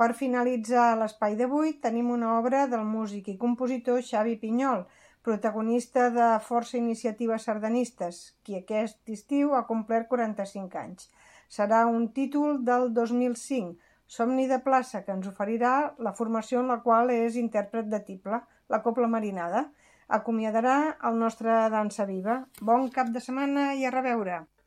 Per finalitzar l'espai d'avui tenim una obra del músic i compositor Xavi Pinyol, protagonista de força iniciatives sardanistes, qui aquest estiu ha complert 45 anys. Serà un títol del 2005, Somni de plaça, que ens oferirà la formació en la qual és intèrpret de tible, la Cobla Marinada. Acomiadarà el nostre Dansa Viva. Bon cap de setmana i a reveure!